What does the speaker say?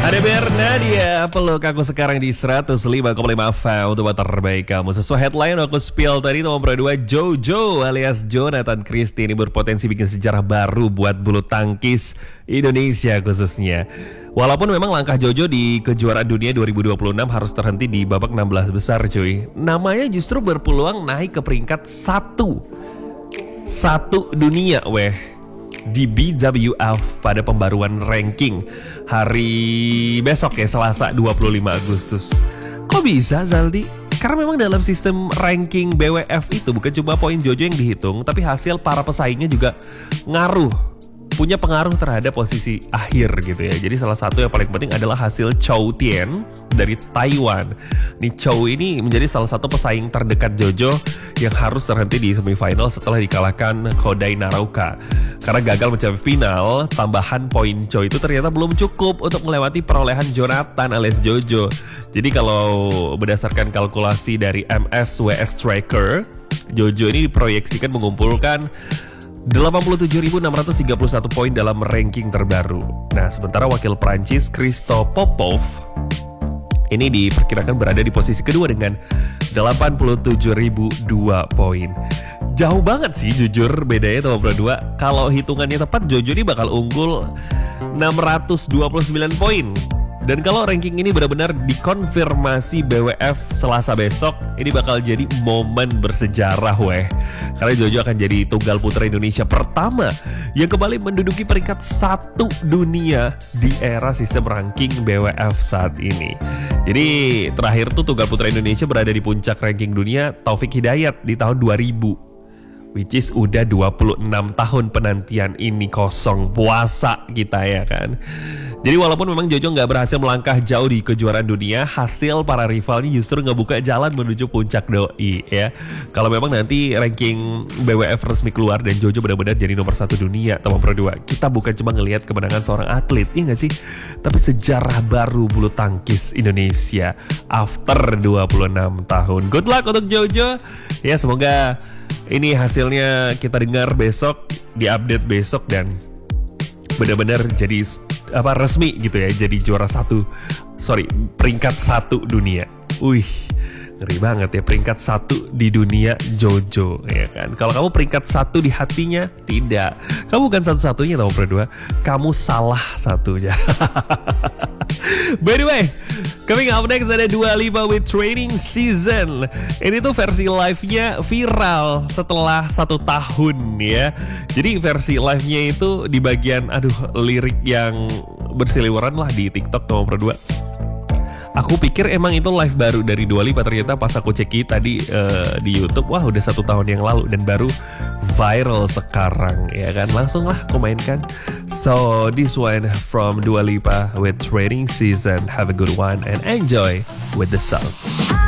Ada Bernadia, peluk aku sekarang di 105,5 FM untuk terbaik kamu. Sesuai headline aku spill tadi, nomor 2 Jojo alias Jonathan Christie ini berpotensi bikin sejarah baru buat bulu tangkis Indonesia khususnya. Walaupun memang langkah Jojo di kejuaraan dunia 2026 harus terhenti di babak 16 besar cuy. Namanya justru berpeluang naik ke peringkat 1 dunia di BWF pada pembaruan ranking hari besok ya, Selasa 25 Agustus. Kok bisa Zaldi? Karena memang dalam sistem ranking BWF itu bukan cuma poin Jojo yang dihitung, tapi hasil para pesaingnya juga punya pengaruh terhadap posisi akhir gitu ya. Jadi salah satu yang paling penting adalah hasil Chou Tien dari Taiwan. Nih Chou ini menjadi salah satu pesaing terdekat Jojo yang harus terhenti di semifinal setelah dikalahkan Kodai Narauka. Karena gagal mencapai final, tambahan poin Chou itu ternyata belum cukup untuk melewati perolehan Jonathan alias Jojo. Jadi kalau berdasarkan kalkulasi dari MSWS Tracker, Jojo ini diproyeksikan mengumpulkan 87.631 poin dalam ranking terbaru. Nah, sementara wakil Prancis Christophe Popov ini diperkirakan berada di posisi kedua dengan 87.002 poin. Jauh banget sih jujur bedanya nomor 2. Kalau hitungannya tepat, Jojo ini bakal unggul 629 poin. Dan kalau ranking ini benar-benar dikonfirmasi BWF Selasa besok, ini bakal jadi momen bersejarah Karena Jojo akan jadi tunggal putra Indonesia pertama yang kembali menduduki peringkat 1 dunia di era sistem ranking BWF saat ini. Jadi terakhir tuh tunggal putra Indonesia berada di puncak ranking dunia Taufik Hidayat di tahun 2000. Which is udah 26 tahun penantian ini kosong puasa kita ya kan. Jadi walaupun memang Jojo nggak berhasil melangkah jauh di kejuaraan dunia, hasil para rivalnya justru ngebuka jalan menuju puncak doi ya. Kalau memang nanti ranking BWF resmi keluar dan Jojo benar-benar jadi nomor 1 dunia atau nomor 2, kita bukan cuma ngelihat kemenangan seorang atlet, iya nggak sih? Tapi sejarah baru bulu tangkis Indonesia after 26 tahun. Good luck untuk Jojo. Ya semoga ini hasilnya kita dengar besok, diupdate besok dan benar-benar jadi resmi gitu ya, jadi peringkat 1 dunia. Wih, ngeri banget ya, peringkat 1 di dunia Jojo ya kan. Kalau kamu peringkat 1 di hatinya, tidak. Kamu bukan satu-satunya nomor 2, kamu salah satunya. By the way, coming up next ada Dua Lipa with Training Season. Ini tuh versi live-nya viral setelah 1 tahun ya. Jadi versi live-nya itu di bagian lirik yang berseliweran lah di TikTok nomor 2. Aku pikir emang itu live baru dari Dua Lipa, ternyata pas aku cek tadi di YouTube, wah udah 1 tahun yang lalu dan baru viral sekarang ya kan. Langsung lah aku mainkan. So this one from Dua Lipa with Training Season. Have a good one and enjoy with the song.